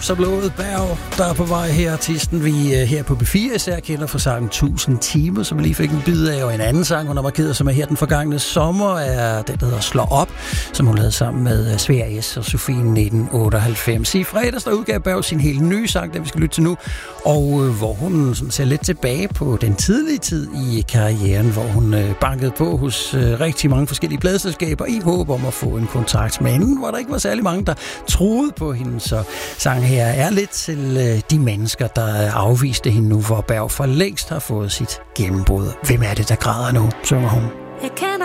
Så blået Berg, der er på vej her. Artisten, vi her på B4 især kender fra sangen 1000 timer, som vi lige fik en bid af, og en anden sang, hun har markeret, som er her den forgangne sommer, er den, der hedder Slå op, som hun lavede sammen med Svea S. og Sofie 1998. I fredags, der udgav Berg sin helt nye sang, den vi skal lytte til nu, og hvor hun sådan ser lidt tilbage på den tidlige tid i karrieren, hvor hun bankede på hos rigtig mange forskellige pladeselskaber i håb om at få en kontrakt, men hvor der ikke var særlig mange, der troede på hende, så sang her er lidt til de mennesker, der afviste hende nu, hvor Berg for længst har fået sit gennembrud. Hvem er det, der græder nu, synger hun.